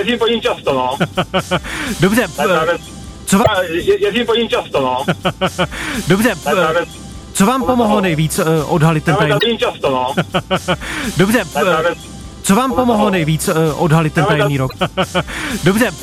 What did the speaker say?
jezdím po ním často, no. Dobře, co vám... Jezdím po ním často, no. Dobře, co vám pomohlo nejvíc odhalit ten tajemný... často, no. Dobře, co vám pomohlo nejvíc odhalit ten tajemný rok? Dobře,